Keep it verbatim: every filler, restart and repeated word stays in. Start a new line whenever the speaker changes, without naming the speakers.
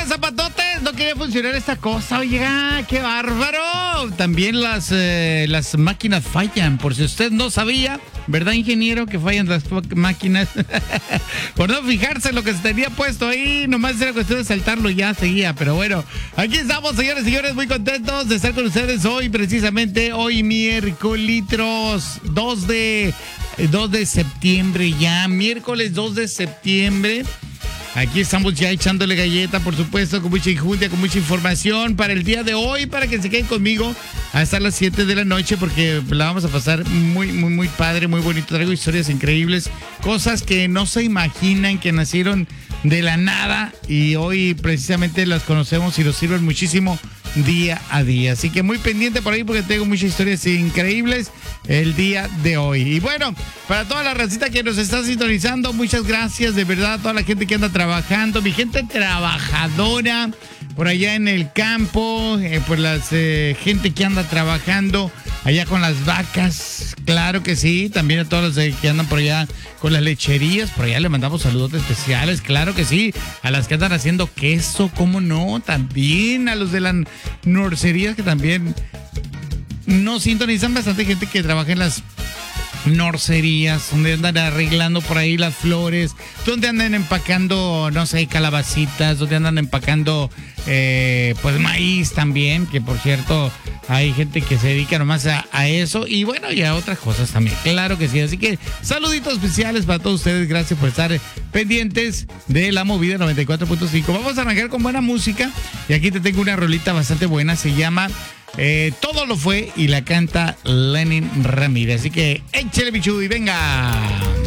zapatotes, no quería funcionar esta cosa. Oiga, qué bárbaro. También las, eh, las máquinas fallan, por si usted no sabía, ¿verdad, ingeniero? Que fallan las máquinas. Por no fijarse en lo que se tenía puesto ahí, nomás era cuestión de saltarlo y ya seguía. Pero bueno, aquí estamos, señores y señores, muy contentos de estar con ustedes hoy, precisamente hoy miércoles dos de, dos de septiembre ya, miércoles dos de septiembre. Aquí estamos ya echándole galleta, por supuesto, con mucha injundia, con mucha información para el día de hoy, para que se queden conmigo hasta las siete de la noche, porque la vamos a pasar muy, muy, muy padre, muy bonito. Traigo historias increíbles, cosas que no se imaginan, que nacieron de la nada y hoy precisamente las conocemos y nos sirven muchísimo día a día. Así que muy pendiente por ahí porque tengo muchas historias increíbles el día de hoy. Y bueno, para toda la racita que nos está sintonizando, muchas gracias de verdad a toda la gente que anda trabajando, mi gente trabajadora por allá en el campo, eh, por la eh, gente que anda trabajando allá con las vacas, claro que sí, también a todos los eh, que andan por allá con las lecherías, por allá le mandamos saludos especiales, claro que sí, a las que andan haciendo queso, cómo no, también a los de las norcerías que también nos sintonizan, bastante gente que trabaja en las norcerías, donde andan arreglando por ahí las flores, donde andan empacando, no sé, calabacitas, donde andan empacando eh, pues maíz también, que por cierto hay gente que se dedica nomás a, a eso y bueno, y a otras cosas también, claro que sí, así que saluditos especiales para todos ustedes, gracias por estar pendientes de la movida noventa y cuatro punto cinco. Vamos a arrancar con buena música y aquí te tengo una rolita bastante buena, se llama Eh, Todo lo fue y la canta Lenin Ramírez. Así que échale, bichu, y venga.